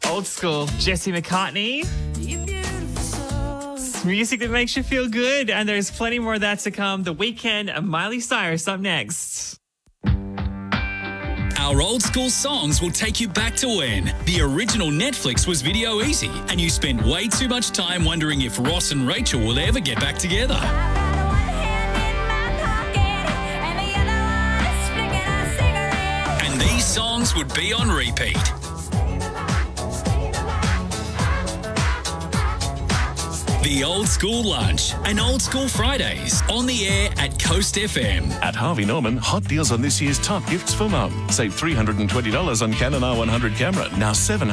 Old school. Jesse McCartney. Music that makes you feel good. And there's plenty more of that to come. The Weekend and Miley Cyrus up next. Our old school songs will take you back to when the original Netflix was video easy and you spent way too much time wondering if Ross and Rachel will ever get back together. And these songs would be on repeat. The Old School Lunch and Old School Fridays on the air at Coast FM. At Harvey Norman, hot deals on this year's top gifts for mum. Save $320 on Canon R100 camera, now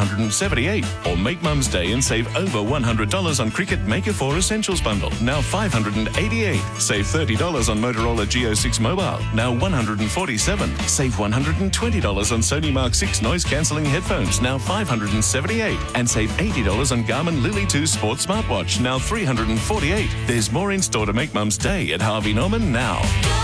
$778. Or make Mum's Day and save over $100 on Cricut Maker 4 Essentials Bundle, now $588. Save $30 on Motorola Geo6 Mobile, now $147. Save $120 on Sony Mark 6 noise-cancelling headphones, now $578. And save $80 on Garmin Lily 2 Sports Smartwatch, now $348. There's more in store to make Mum's Day at Harvey Norman now.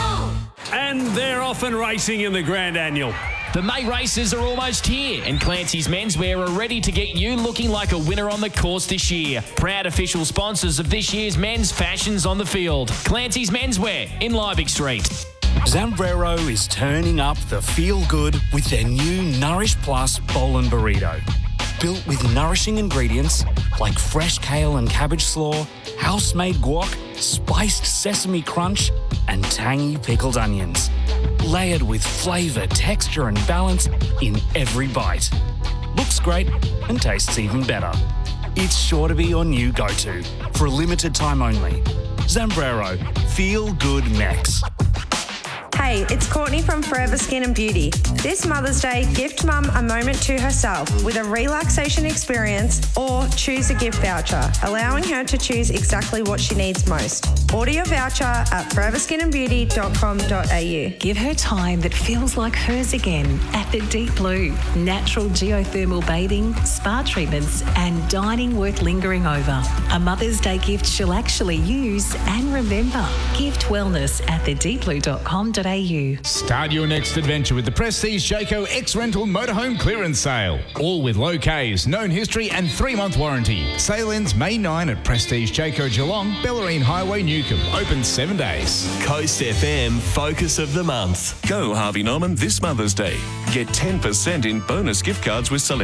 And they're off and racing in the Grand Annual. The May races are almost here, and Clancy's Menswear are ready to get you looking like a winner on the course this year. Proud official sponsors of this year's men's fashions on the field. Clancy's Menswear in Liebig Street. Zambrero is turning up the feel-good with their new Nourish Plus Bowl and Burrito. Built with nourishing ingredients like fresh kale and cabbage slaw, house-made guac, spiced sesame crunch, and tangy pickled onions. Layered with flavour, texture and balance in every bite. Looks great and tastes even better. It's sure to be your new go-to for a limited time only. Zambrero, feel good Mex. Hey, it's Courtney from Forever Skin and Beauty. This Mother's Day, gift Mum a moment to herself with a relaxation experience or choose a gift voucher, allowing her to choose exactly what she needs most. Order your voucher at foreverskinandbeauty.com.au. Give her time that feels like hers again at the Deep Blue. Natural geothermal bathing, spa treatments and dining worth lingering over. A Mother's Day gift she'll actually use and remember. Gift wellness at thedeepblue.com.au. Start your next adventure with the Prestige Jayco X-Rental Motorhome Clearance Sale. All with low Ks, known history and 3-month warranty. Sale ends May 9 at Prestige Jayco Geelong, Bellarine Highway, Newcomb. Open 7 days. Coast FM Focus of the Month. Go Harvey Norman this Mother's Day. Get 10% in bonus gift cards with select